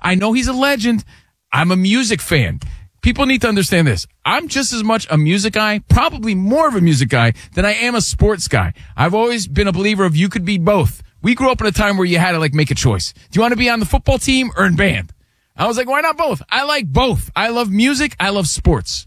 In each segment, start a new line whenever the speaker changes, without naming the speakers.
I know he's a legend. I'm a music fan. People need to understand this. I'm just as much a music guy, probably more of a music guy, than I am a sports guy. I've always been a believer of you could be both. We grew up in a time where you had to make a choice. Do you want to be on the football team or in band? I was like, why not both? I like both. I love music. I love sports.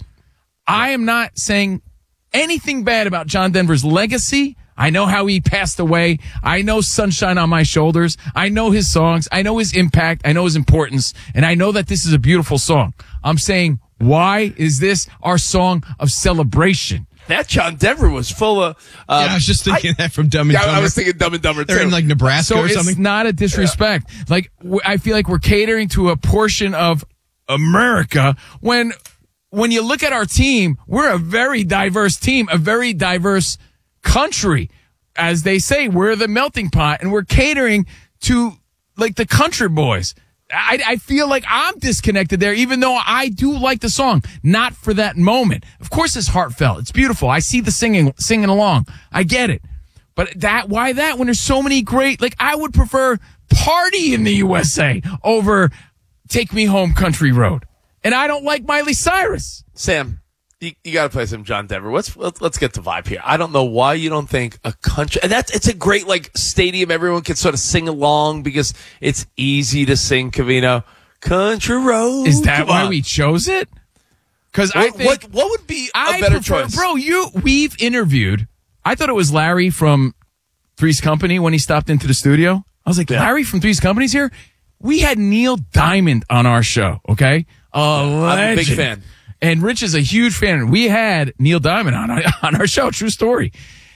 I am not saying anything bad about John Denver's legacy. I know how he passed away. I know Sunshine on My Shoulders. I know his songs. I know his impact. I know his importance. And I know that this is a beautiful song. I'm saying, why is this our song of celebration?
That John Denver was full of...
I was just thinking that from Dumb and Dumber.
I was thinking Dumb and Dumber, too.
They're in, Nebraska or something.
It's not a disrespect. Yeah. I feel like we're catering to a portion of America when you look at our team, we're a very diverse team, a very diverse country. As they say, we're the melting pot, and we're catering to, the country boys. I feel like I'm disconnected there, even though I do like the song. Not for that moment. Of course, it's heartfelt. It's beautiful. I see the singing along. I get it. But why that when there's so many great, I would prefer Party in the USA over Take Me Home Country Road. And I don't like Miley Cyrus.
Sam, you got to play some John Denver. Let's get the vibe here. I don't know why you don't think a country, and it's a great stadium. Everyone can sort of sing along because it's easy to sing. Covino, Country Road.
Is that why we chose it? Because I think
what would be a better choice,
bro? We've interviewed. I thought it was Larry from Three's Company when he stopped into the studio. I was like, Larry from Three's Company's here. We had Neil Diamond on our show. Okay,
I'm a big fan.
And Rich is a huge fan. We had Neil Diamond on our show. True story.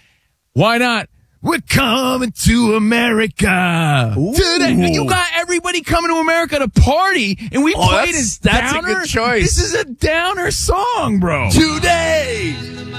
Why not? We're coming to America today. You got everybody coming to America to party, and we played his downer.
That's a good choice.
This is a downer song, bro.
Today.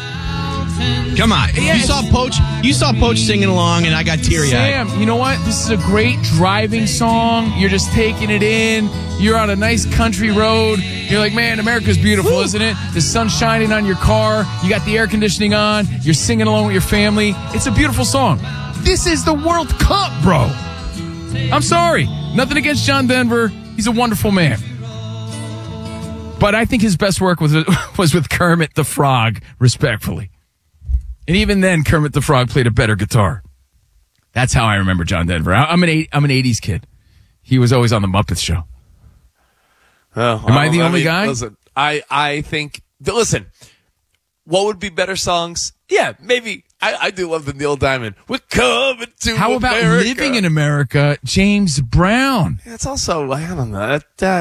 Come on. Yeah, you saw Poach singing along, and I got teary-eyed.
Sam, you know what? This is a great driving song. You're just taking it in. You're on a nice country road. You're like, man, America's beautiful, isn't it? The sun's shining on your car. You got the air conditioning on. You're singing along with your family. It's a beautiful song. This is the World Cup, bro. I'm sorry. Nothing against John Denver. He's a wonderful man. But I think his best work was with Kermit the Frog, respectfully. And even then, Kermit the Frog played a better guitar. That's how I remember John Denver. I'm an 80s kid. He was always on the Muppets Show.
Oh,
Am I the only guy?
Listen, I think. Listen, what would be better songs? Yeah, maybe. I do love the Neil Diamond. We're coming to America.
How about Living in America, James Brown?
Yeah, it's also. I don't know.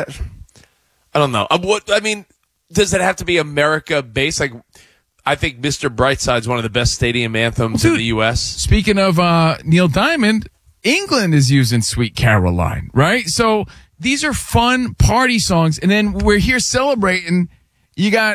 I don't know. Does it have to be America based? I think Mr. Brightside's one of the best stadium anthems in the U.S.
Speaking of Neil Diamond, England is using Sweet Caroline, right? So these are fun party songs, and then we're here celebrating. You got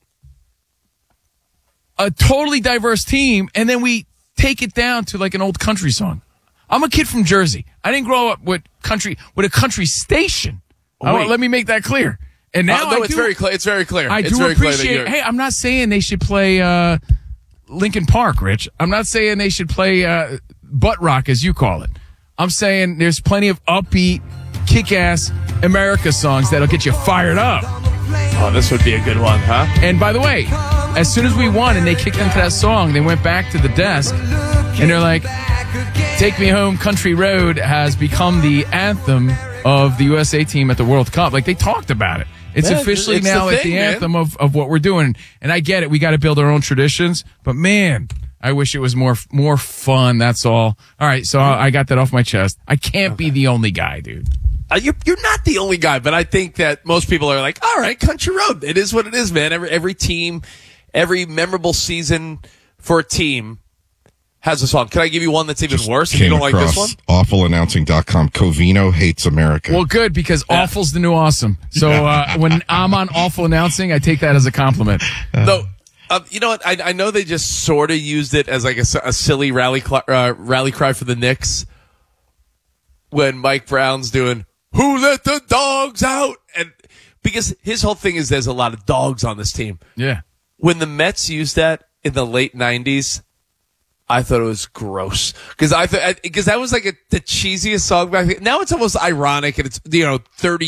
a totally diverse team, and then we take it down to an old country song. I'm a kid from Jersey. I didn't grow up with a country station. Let me make that clear. And now
it's very clear. It's very clear.
I do appreciate. Hey, I'm not saying they should play Linkin Park, Rich. I'm not saying they should play butt rock, as you call it. I'm saying there's plenty of upbeat, kick-ass America songs that'll get you fired up.
Oh, this would be a good one, huh?
And by the way, as soon as we won and they kicked into that song, they went back to the desk and they're like, "Take Me Home Country Road" has become the anthem of the USA team at the World Cup. They talked about it. It's officially now the anthem of what we're doing. And I get it. We got to build our own traditions. But, man, I wish it was more fun. That's all. All right, so I got that off my chest. I can't be the only guy, dude.
You're not the only guy, but I think that most people are like, all right, Country Road. It is what it is, man. Every team, every memorable season for a team has a song. Can I give you one that's even worse if you don't like this one?
Awfulannouncing.com. Covino hates America.
Well, good, because awful's the new awesome. So when I'm on Awful Announcing, I take that as a compliment.
No, you know what? I know they just sort of used it as a silly rally cry for the Knicks when Mike Brown's doing, "Who let the dogs out?" And because his whole thing is there's a lot of dogs on this team.
Yeah.
When the Mets used that in the late 90s, I thought it was gross because that was the cheesiest song back then. Now it's almost ironic and it's 30